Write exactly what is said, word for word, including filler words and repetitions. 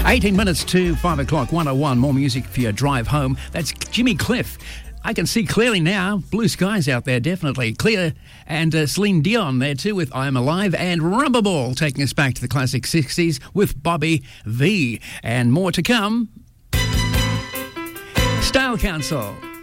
eighteen minutes to five o'clock, one oh one. More music for your drive home. That's Jimmy Cliff. I can see clearly now. Blue skies out there, definitely. Clear. And uh, Celine Dion there too with I'm Alive. And Rubber Ball taking us back to the classic sixties with Bobby V. And more to come. Style Council.